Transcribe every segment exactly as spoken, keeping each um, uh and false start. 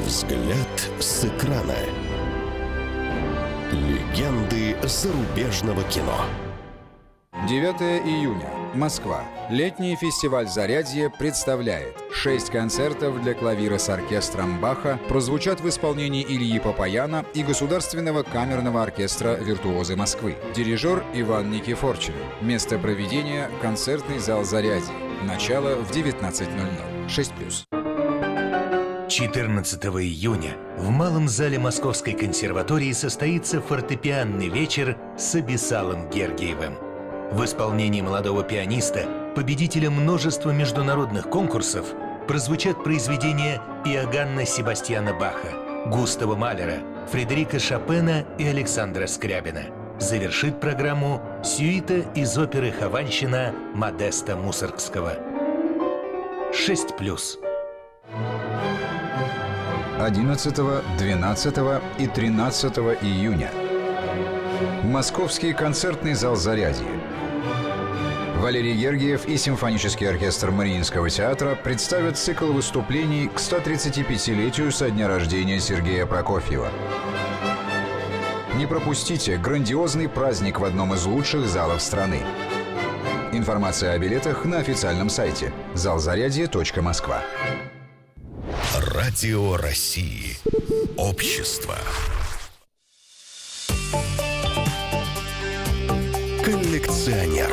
Взгляд с экрана. Легенды зарубежного кино. девятого июня. Москва. Летний фестиваль «Зарядье» представляет шесть концертов для клавира с оркестром Баха прозвучат в исполнении Ильи Папаяна и Государственного камерного оркестра «Виртуозы Москвы». Дирижер Иван Никифорчин. Место проведения – концертный зал «Зарядье». Начало в девятнадцать ноль ноль. шесть плюс. четырнадцатого июня в Малом зале Московской консерватории состоится фортепианный вечер с Абисалом Гергиевым. В исполнении молодого пианиста, победителя множества международных конкурсов, прозвучат произведения Иоганна Себастьяна Баха, Густава Малера, Фредерика Шопена и Александра Скрябина. Завершит программу сюита из оперы «Хованщина» Модеста Мусоргского. шесть плюс. одиннадцатого, двенадцатого и тринадцатого июня. Московский концертный зал «Зарядье». Валерий Гергиев и симфонический оркестр Мариинского театра представят цикл выступлений к сто тридцатипятилетию со дня рождения Сергея Прокофьева. Не пропустите грандиозный праздник в одном из лучших залов страны. Информация о билетах на официальном сайте зал зарядье точка москва. Радио России. Общество. Коллекционер.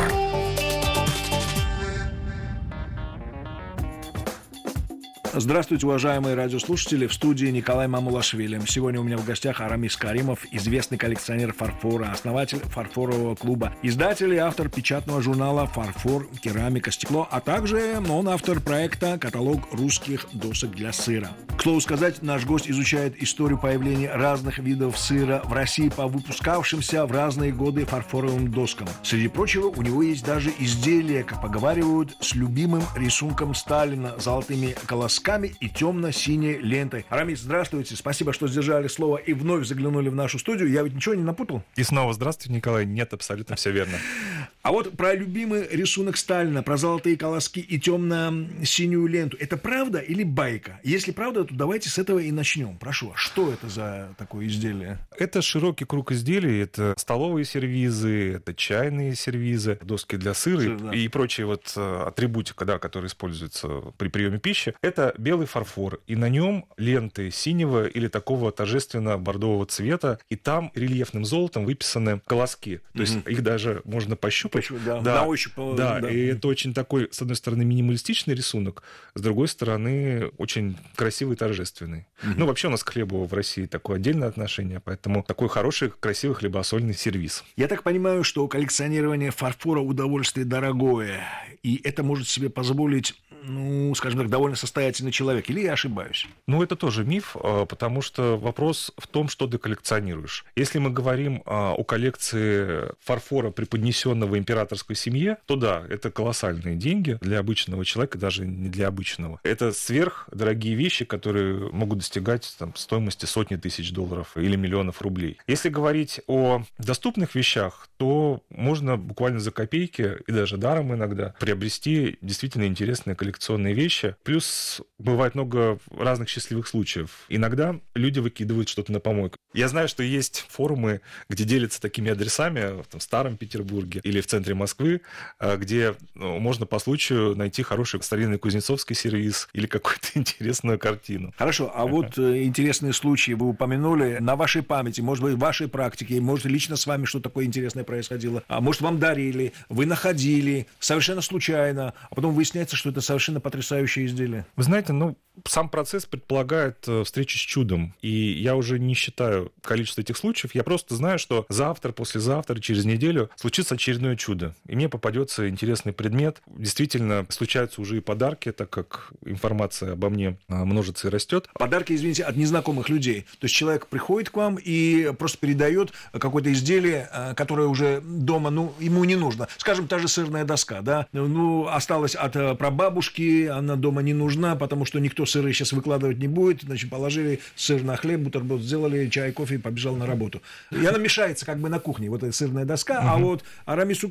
Здравствуйте, уважаемые радиослушатели. В студии Николай Мамулашвили. Сегодня у меня в гостях Арамис Каримов, известный коллекционер фарфора, основатель фарфорового клуба, издатель и автор печатного журнала «Фарфор, керамика, стекло», а также он автор проекта «Каталог русских досок для сыра». К слову сказать, наш гость изучает историю появления разных видов сыра в России по выпускавшимся в разные годы фарфоровым доскам. Среди прочего, у него есть даже изделия, как поговаривают, с любимым рисунком Сталина, золотыми колосками и темно-синей лентой. Арамис, здравствуйте. Спасибо, что сдержали слово и вновь заглянули в нашу студию. Я ведь ничего не напутал? И снова здравствуйте, Николай. Нет, абсолютно все верно. А вот про любимый рисунок Сталина, про золотые колоски и темно-синюю ленту. Это правда или байка? Если правда, то давайте с этого и начнем. Прошу, что это за такое изделие? Это широкий круг изделий. Это столовые сервизы, это чайные сервизы, доски для сыра Сыр, да. и прочие вот атрибутика, да, которые используются при приеме пищи. Это белый фарфор, и на нем ленты синего или такого торжественно-бордового цвета, и там рельефным золотом выписаны колоски. То есть mm-hmm. их даже можно пощупать. Пощупать, да, да, на ощупь. Да, да, и это очень такой, с одной стороны, минималистичный рисунок, с другой стороны, очень красивый и торжественный. Mm-hmm. Ну, вообще у нас к хлебу в России такое отдельное отношение, поэтому такой хороший, красивый хлебосольный сервиз. Я так понимаю, что коллекционирование фарфора удовольствие дорогое, и это может себе позволить, ну, скажем так, довольно состоятельный человек, или я ошибаюсь? Ну, это тоже миф, потому что вопрос в том, что ты коллекционируешь. Если мы говорим о коллекции фарфора, преподнесенного императорской семье, то да, это колоссальные деньги для обычного человека, даже не для обычного. Это сверхдорогие вещи, которые могут достигать там, стоимости сотни тысяч долларов или миллионов рублей. Если говорить о доступных вещах, то можно буквально за копейки и даже даром иногда приобрести действительно интересные коллекционные вещи. Плюс бывает много разных счастливых случаев. Иногда люди выкидывают что-то на помойку. Я знаю, что есть форумы, где делятся такими адресами там, в Старом Петербурге или в центре Москвы, где ну, можно по случаю найти хороший старинный кузнецовский сервиз или какую-то интересную картину. Хорошо, а вот интересные случаи вы упомянули. На вашей памяти, может быть, в вашей практике, может, лично с вами что-то такое интересное происходило, а может, вам дарили, вы находили совершенно случайно, а потом выясняется, что это совершенно потрясающее изделие. Вы знаете, ну, сам процесс предполагает встречу с чудом, и я уже не считаю количество этих случаев, я просто знаю, что завтра, послезавтра, через неделю случится очередное чудо, и мне попадется интересный предмет. Действительно, случаются уже и подарки, так как информация обо мне множится и растет. Подарки, извините, от незнакомых людей. То есть человек приходит к вам и просто передает какое-то изделие, которое уже дома, ну, ему не нужно. Скажем, та же сырная доска, да, ну, осталась от прабабушки, она дома не нужна, потому что никто сыры сейчас выкладывать не будет, значит, положили сыр на хлеб, бутерброд сделали, чай, кофе и побежал на работу. И она мешается как бы на кухне, вот эта сырная доска, угу. А вот Арамису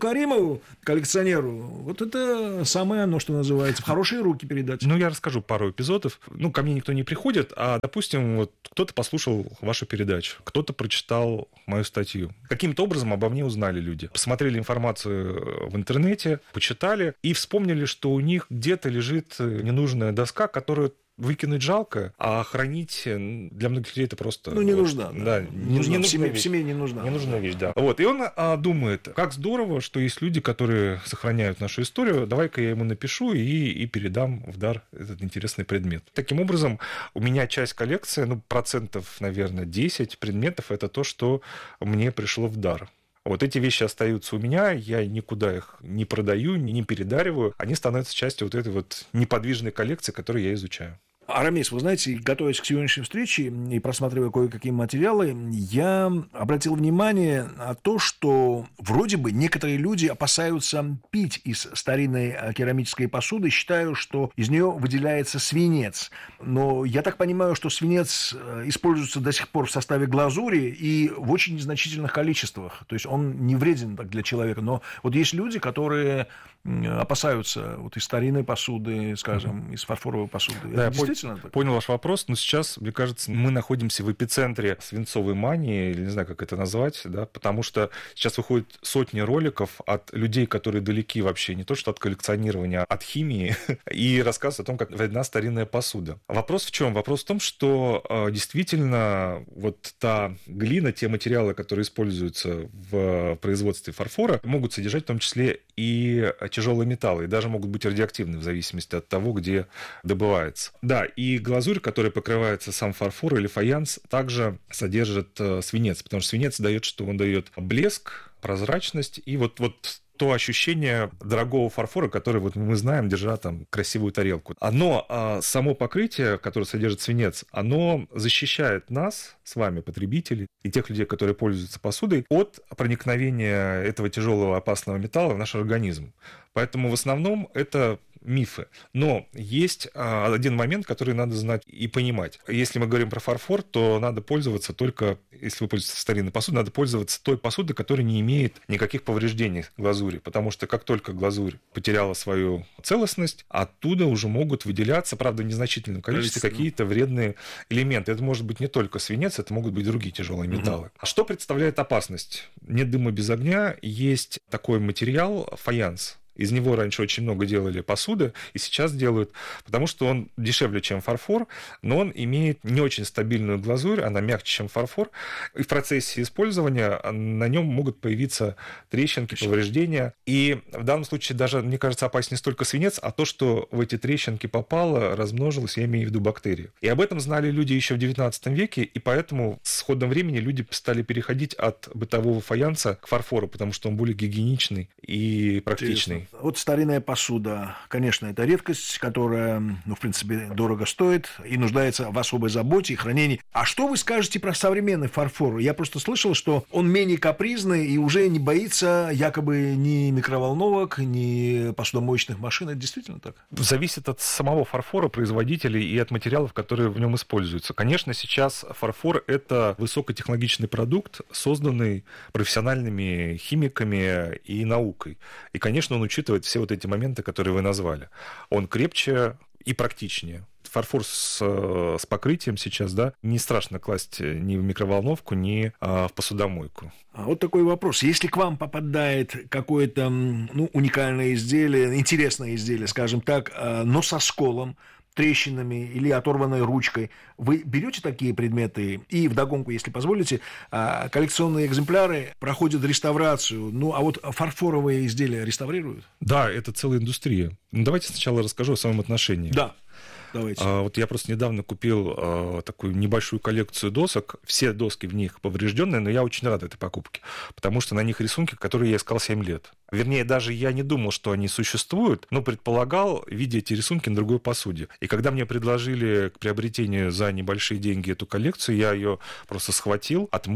Каримову, коллекционеру, вот это самое оно, что называется, в хорошие руки передать. Ну, я расскажу пару эпизодов. Ну, ко мне никто не приходит, а, допустим, вот кто-то послушал вашу передачу, кто-то прочитал мою статью. Каким-то образом обо мне узнали люди. Посмотрели информацию в интернете, почитали и вспомнили, что у них где-то лежит ненужная доска, которую выкинуть жалко, а хранить для многих людей это просто... Ну, не нужна. Да, да. не, нужна. не в, семье, вещь. в семье не нужна. Не нужна вещь, да. Вот, и он а, думает, как здорово, что есть люди, которые сохраняют нашу историю, давай-ка я ему напишу и, и передам в дар этот интересный предмет. Таким образом, у меня часть коллекции, ну, процентов, наверное, десять предметов, это то, что мне пришло в дар. Вот эти вещи остаются у меня, я никуда их не продаю, не передариваю, они становятся частью вот этой вот неподвижной коллекции, которую я изучаю. Арамис, вы знаете, готовясь к сегодняшней встрече и просматривая кое-какие материалы, я обратил внимание на то, что вроде бы некоторые люди опасаются пить из старинной керамической посуды, считая, что из нее выделяется свинец. Но я так понимаю, что свинец используется до сих пор в составе глазури и в очень незначительных количествах. То есть он не вреден так для человека. Но вот есть люди, которые опасаются вот из старинной посуды, скажем, mm-hmm. из фарфоровой посуды. Да, Это действительно так? Понял ваш вопрос, но сейчас, мне кажется, мы находимся в эпицентре свинцовой мании, или не знаю, как это назвать, да, потому что сейчас выходят сотни роликов от людей, которые далеки вообще не то что от коллекционирования, а от химии, и рассказывают о том, как вредна старинная посуда. Вопрос в чем? Вопрос в том, что действительно вот та глина, те материалы, которые используются в производстве фарфора, могут содержать в том числе и тяжелые металлы, и даже могут быть радиоактивны в зависимости от того, где добывается. Да, и глазурь, которая покрывается сам фарфор или фаянс, также содержит свинец, потому что свинец дает, что он дает блеск, прозрачность и вот, вот то ощущение дорогого фарфора, которое вот мы знаем, держа там красивую тарелку. Оно, а, само покрытие, которое содержит свинец, оно защищает нас с вами, потребителей, и тех людей, которые пользуются посудой, от проникновения этого тяжелого опасного металла в наш организм. Поэтому в основном это мифы. Но есть а, один момент, который надо знать и понимать. Если мы говорим про фарфор, то надо пользоваться только, если вы пользуетесь старинной посудой, надо пользоваться той посудой, которая не имеет никаких повреждений глазури. Потому что как только глазурь потеряла свою целостность, оттуда уже могут выделяться, правда, в незначительном количестве какие-то вредные элементы. Это может быть не только свинец, это могут быть другие тяжелые металлы. Угу. А что представляет опасность? Нет дыма без огня. Есть такой материал фаянс. Из него раньше очень много делали посуды, и сейчас делают, потому что он дешевле, чем фарфор, но он имеет не очень стабильную глазурь, она мягче, чем фарфор, и в процессе использования на нем могут появиться трещинки, повреждения. И в данном случае даже, мне кажется, опаснее не столько свинец, а то, что в эти трещинки попало, размножилось, я имею в виду бактерии. И об этом знали люди еще в девятнадцатом веке, и поэтому с ходом времени люди стали переходить от бытового фаянса к фарфору, потому что он более гигиеничный и практичный. Вот старинная посуда, конечно, это редкость, которая, ну, в принципе, дорого стоит и нуждается в особой заботе и хранении. А что вы скажете про современный фарфор? Я просто слышал, что он менее капризный и уже не боится якобы ни микроволновок, ни посудомоечных машин. Это действительно так? Зависит от самого фарфора, производителей и от материалов, которые в нем используются. Конечно, сейчас фарфор – это высокотехнологичный продукт, созданный профессиональными химиками и наукой. И, конечно, он учитывает все вот эти моменты, которые вы назвали. Он крепче и практичнее. Фарфор с, с покрытием сейчас, да, не страшно класть ни в микроволновку, ни а, в посудомойку. А вот такой вопрос. Если к вам попадает какое-то, ну, уникальное изделие, интересное изделие, скажем так, но со сколом, трещинами или оторванной ручкой, вы берете такие предметы и вдогонку, если позволите, коллекционные экземпляры проходят реставрацию. Ну, а вот фарфоровые изделия реставрируют? Да, это целая индустрия. Ну, давайте сначала расскажу о своем отношении. Да. Давайте. А, вот я просто недавно купил а, такую небольшую коллекцию досок. Все доски в них поврежденные, но я очень рад этой покупке, потому что на них рисунки, которые я искал семь лет. Вернее, даже я не думал, что они существуют, но предполагал, видя эти рисунки на другой посуде. И когда мне предложили к приобретению за небольшие деньги эту коллекцию, я ее просто схватил, отмыл,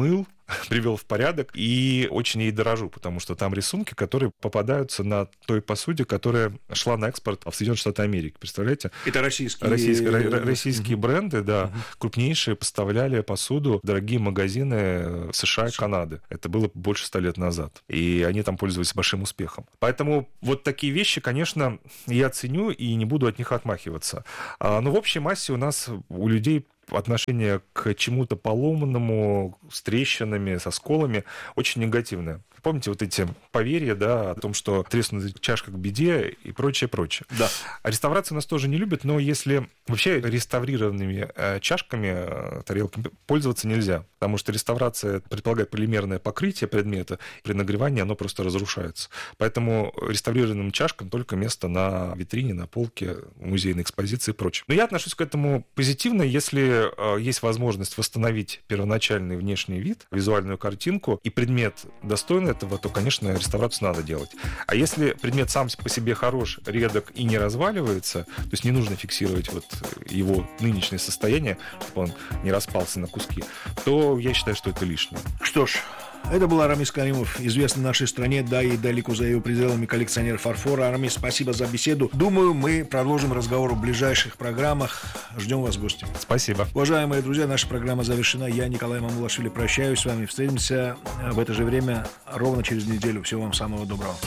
привел в порядок и очень ей дорожу, потому что там рисунки, которые попадаются на той посуде, которая шла на экспорт в Соединенные Штаты Америки. Представляете? Это российские... Российские, российские uh-huh. бренды, да, uh-huh. крупнейшие, поставляли посуду в дорогие магазины США и Канады. Это было больше ста лет назад. И они там пользовались большим успехом. Поэтому вот такие вещи, конечно, я ценю и не буду от них отмахиваться. Но в общей массе у нас, у людей, отношение к чему-то поломанному, с трещинами, со сколами очень негативное. Помните вот эти поверья, да, о том, что треснутая чашка к беде и прочее, прочее. Да. А реставрацию нас тоже не любят, но если вообще реставрированными э, чашками, э, тарелками пользоваться нельзя, потому что реставрация предполагает полимерное покрытие предмета, при нагревании оно просто разрушается. Поэтому реставрированным чашкам только место на витрине, на полке, в музейной экспозиции и прочее. Но я отношусь к этому позитивно, если э, есть возможность восстановить первоначальный внешний вид, визуальную картинку, и предмет достойный этого, то, конечно, реставрацию надо делать. А если предмет сам по себе хорош, редок и не разваливается, то есть не нужно фиксировать вот его нынешнее состояние, чтобы он не распался на куски, то я считаю, что это лишнее. Что ж, это был Арамис Каримов, известный в нашей стране, да и далеко за ее пределами коллекционер фарфора. Арамис, спасибо за беседу. Думаю, мы продолжим разговор в ближайших программах. Ждем вас в гости. Спасибо. Уважаемые друзья, наша программа завершена. Я, Николай Мамулашвили, прощаюсь с вами. Встретимся в это же время ровно через неделю. Всего вам самого доброго.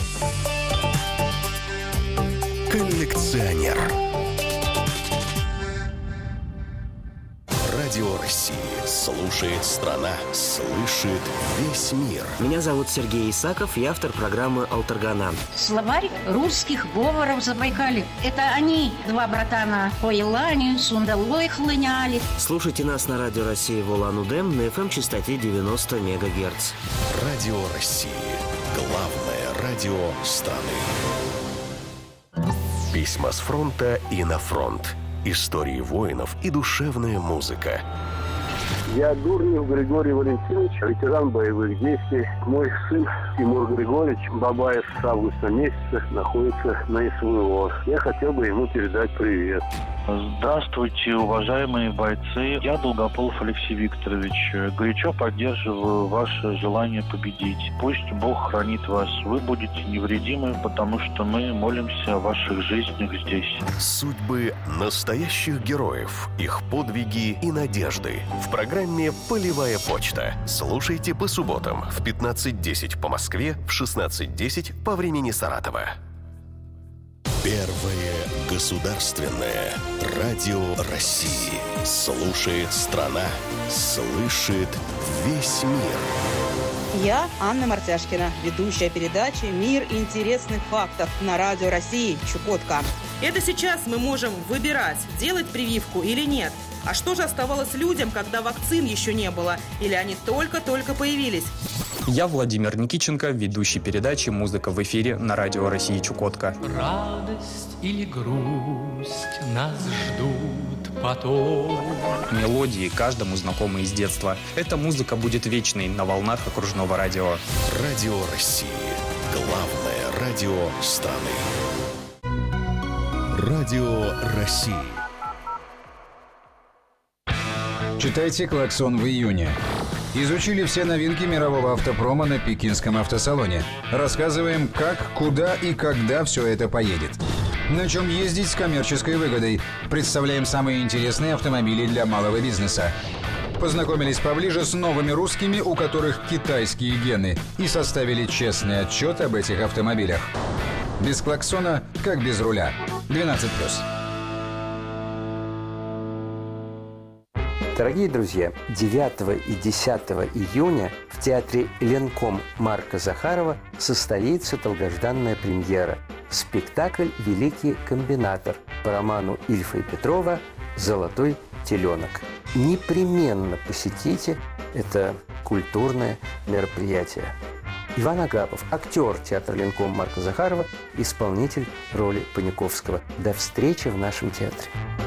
Коллекционер. Радио России. Слушает страна. Слышит весь мир. Меня зовут Сергей Исаков, я автор программы «Алтаргана». Словарь русских говоров Забайкалья. Это они, два братана, по Елане, Сундалой хлыняли. Слушайте нас на Радио России в Улан-Удэ на эф эм-частоте девяносто мегагерц. Радио России. Главное радио страны. Письма с фронта и на фронт. Истории воинов и душевная музыка. Я Дурнев Григорий Валентинович, ветеран боевых действий. Мой сын Тимур Григорьевич Бабаев с августа месяца находится на эс вэ о. Я хотел бы ему передать привет. Здравствуйте, уважаемые бойцы. Я Долгополов Алексей Викторович. Горячо поддерживаю ваше желание победить. Пусть Бог хранит вас. Вы будете невредимы, потому что мы молимся о ваших жизнях здесь. Судьбы настоящих героев, их подвиги и надежды. В программе «Полевая почта». Слушайте по субботам в пятнадцать десять по Москве, в шестнадцать десять по времени Саратова. Первое государственное радио России. Слушает страна, слышит весь мир. Я Анна Мартяшкина, ведущая передачи «Мир интересных фактов» на Радио России Чукотка. Это сейчас мы можем выбирать, делать прививку или нет. А что же оставалось людям, когда вакцин еще не было? Или они только-только появились? Я Владимир Никиченко, ведущий передачи «Музыка в эфире» на Радио России Чукотка. Радость или грусть нас ждут потом. Мелодии каждому знакомы из детства. Эта музыка будет вечной на волнах окружного радио. Радио России. Главное радио страны. Радио России. Читайте «Клаксон» в июне. Изучили все новинки мирового автопрома на Пекинском автосалоне. Рассказываем, как, куда и когда все это поедет. На чем ездить с коммерческой выгодой. Представляем самые интересные автомобили для малого бизнеса. Познакомились поближе с новыми русскими, у которых китайские гены, и составили честный отчет об этих автомобилях. Без клаксона, как без руля. двенадцать плюс. Дорогие друзья, девятого и десятого июня в театре «Ленком» Марка Захарова состоится долгожданная премьера. Спектакль «Великий комбинатор» по роману Ильфа и Петрова «Золотой теленок». Непременно посетите это культурное мероприятие. Иван Агапов, актер театра «Ленком» Марка Захарова, исполнитель роли Паниковского. До встречи в нашем театре.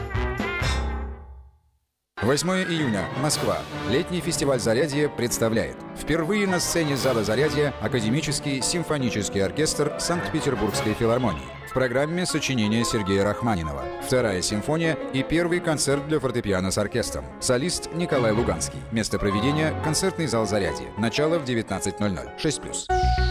восьмого июня. Москва. Летний фестиваль «Зарядье» представляет. Впервые на сцене зала «Зарядье» Академический симфонический оркестр Санкт-Петербургской филармонии. В программе сочинение Сергея Рахманинова. Вторая симфония и первый концерт для фортепиано с оркестром. Солист Николай Луганский. Место проведения – концертный зал «Зарядье». Начало в девятнадцать ноль ноль. шесть плюс.